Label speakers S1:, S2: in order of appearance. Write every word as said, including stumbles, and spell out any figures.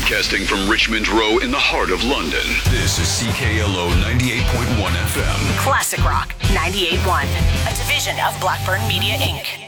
S1: Broadcasting from Richmond Row in the heart of London. This is C K L O ninety-eight point one F M.
S2: Classic Rock ninety-eight point one, a division of Blackburn Media, Incorporated.